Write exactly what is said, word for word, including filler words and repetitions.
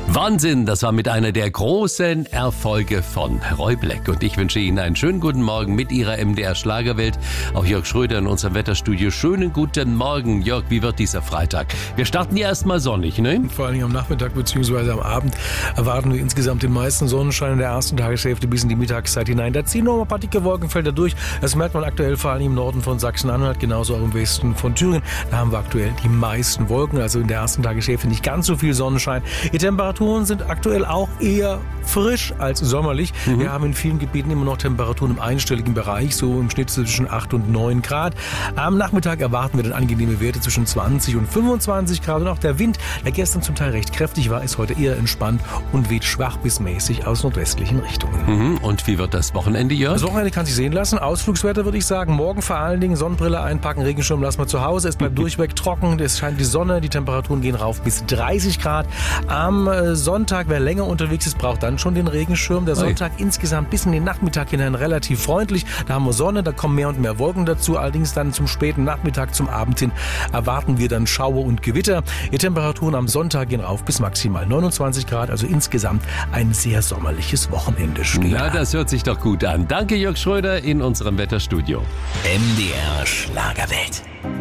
Wahnsinn, das war mit einer der großen Erfolge von Roy Black. Und ich wünsche Ihnen einen schönen guten Morgen mit Ihrer M D R Schlagerwelt. Auch Jörg Schröder in unserem Wetterstudio. Schönen guten Morgen, Jörg. Wie wird dieser Freitag? Wir starten ja erstmal sonnig, ne? Vor allem am Nachmittag bzw. am Abend erwarten wir insgesamt den meisten Sonnenschein in der ersten Tageshälfte bis in die Mittagszeit hinein. Da ziehen noch mal ein paar dicke Wolkenfelder durch. Das merkt man aktuell vor allem im Norden von Sachsen-Anhalt, genauso auch im Westen von Thüringen. Da haben wir aktuell die meisten Wolken, also in der ersten Tageshälfte nicht ganz so viel Sonnenschein. Die Temperaturen sind aktuell auch eher frisch als sommerlich. Mhm. Wir haben in vielen Gebieten immer noch Temperaturen im einstelligen Bereich, so im Schnitt zwischen acht und neun Grad. Am Nachmittag erwarten wir dann angenehme Werte zwischen zwanzig und fünfundzwanzig Grad. Und auch der Wind, der gestern zum Teil recht kräftig war, ist heute eher entspannt und weht schwach bis mäßig aus nordwestlichen Richtungen. Mhm. Und wie wird das Wochenende, Jörg? Das Wochenende kann sich sehen lassen. Ausflugswetter würde ich sagen. Morgen vor allen Dingen Sonnenbrille einpacken, Regenschirm lassen wir zu Hause. Es bleibt durchweg trocken, es scheint die Sonne, die Temperaturen gehen rauf bis dreißig Grad. Am Sonntag, wer länger unterwegs ist, braucht dann schon den Regenschirm. Der Sonntag Oi. insgesamt bis in den Nachmittag hinein relativ freundlich. Da haben wir Sonne, da kommen mehr und mehr Wolken dazu. Allerdings dann zum späten Nachmittag, zum Abend hin erwarten wir dann Schauer und Gewitter. Die Temperaturen am Sonntag gehen rauf bis maximal neunundzwanzig Grad. Also insgesamt ein sehr sommerliches Wochenende. Na, das hört sich doch gut an. Danke, Jörg Schröder in unserem Wetterstudio. M D R Schlagerwelt.